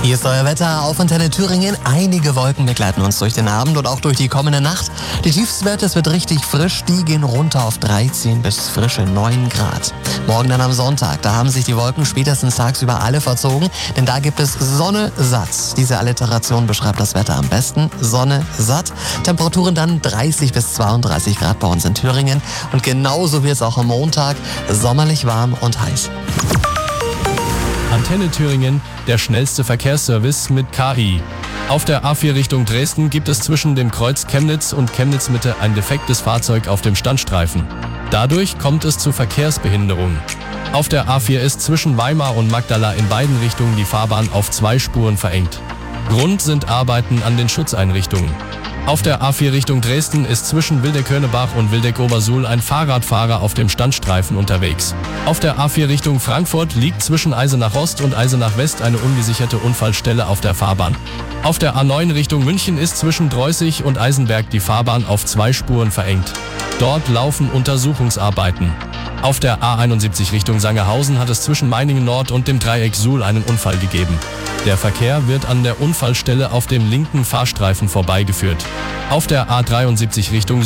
Hier ist euer Wetter auf Antenne Thüringen. Einige Wolken begleiten uns durch den Abend und auch durch die kommende Nacht. Die Tiefstwerte, es wird richtig frisch, die gehen runter auf 13 bis frische 9 Grad. Morgen dann am Sonntag, da haben sich die Wolken spätestens tagsüber alle verzogen, denn da gibt es Sonne satt. Diese Alliteration beschreibt das Wetter am besten. Sonne satt. Temperaturen dann 30 bis 32 Grad bei uns in Thüringen. Und genauso wird es auch am Montag sommerlich warm und heiß. Antenne Thüringen, der schnellste Verkehrsservice mit KI. Auf der A4 Richtung Dresden gibt es zwischen dem Kreuz Chemnitz und Chemnitz Mitte ein defektes Fahrzeug auf dem Standstreifen. Dadurch kommt es zu Verkehrsbehinderungen. Auf der A4 ist zwischen Weimar und Magdala in beiden Richtungen die Fahrbahn auf 2 Spuren verengt. Grund sind Arbeiten an den Schutzeinrichtungen. Auf der A4 Richtung Dresden ist zwischen Wildeck-Hörnebach und Wildeck-Obersuhl ein Fahrradfahrer auf dem Standstreifen unterwegs. Auf der A4 Richtung Frankfurt liegt zwischen Eisenach Ost und Eisenach West eine ungesicherte Unfallstelle auf der Fahrbahn. Auf der A9 Richtung München ist zwischen Dreußig und Eisenberg die Fahrbahn auf 2 Spuren verengt. Dort laufen Untersuchungsarbeiten. Auf der A71 Richtung Sangerhausen hat es zwischen Meiningen Nord und dem Dreieck Suhl einen Unfall gegeben. Der Verkehr wird an der Unfallstelle auf dem linken Fahrstreifen vorbeigeführt. Auf der A73 Richtung